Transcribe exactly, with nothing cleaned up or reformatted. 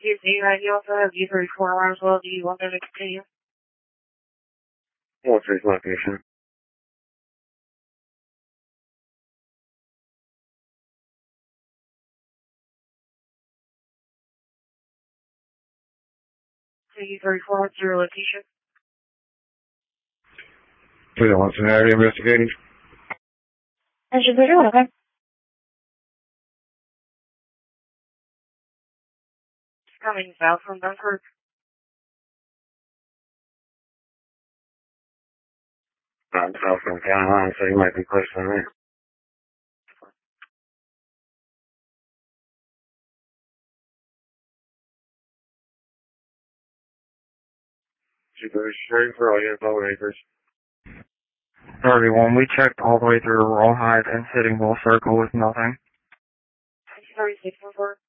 You see, I also have you thirty-four around as well. Do you want them to continue? What's his location? You thirty-four, what's your location? We don't want scenario investigating. That's your visual, okay? Coming south from Dunkirk. I'm south from county line, so you might be close to me. She goes straight for all your info acres. thirty-one, we checked all the way through Rawhide and Sitting Bull Circle with nothing. thirty-six, one four.